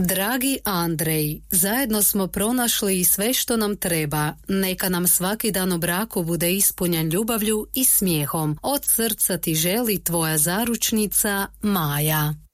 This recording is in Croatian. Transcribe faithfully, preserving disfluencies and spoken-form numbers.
Dragi Andrej, zajedno smo pronašli sve što nam treba. Neka nam svaki dan u braku bude ispunjen ljubavlju i smijehom. Od srca ti želi tvoja zaručnica Maja.